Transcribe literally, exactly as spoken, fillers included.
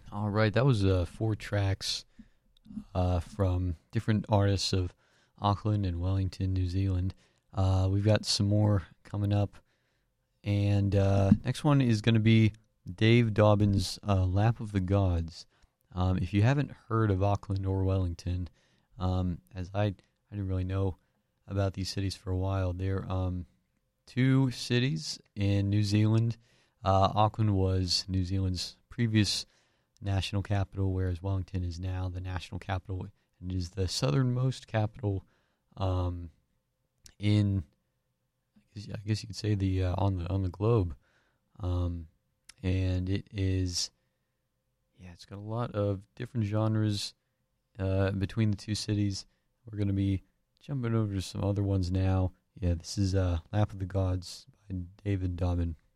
All right, that was uh, four tracks uh, from different artists of Auckland and Wellington, New Zealand. Uh, we've got some more coming up, and uh, next one is going to be Dave Dobbins' uh, Lap of the Gods. Um, if you haven't heard of Auckland or Wellington, um, as I, I didn't really know about these cities for a while, they're um, two cities in New Zealand. Uh, Auckland was New Zealand's previous national capital, whereas Wellington is now the national capital and is the southernmost capital um, in, I guess you could say, the uh, on the on the globe. Um, and it is, yeah, it's got a lot of different genres uh, between the two cities. We're going to be jumping over to some other ones now. Yeah, this is uh, Lap of the Gods by David Dobbin.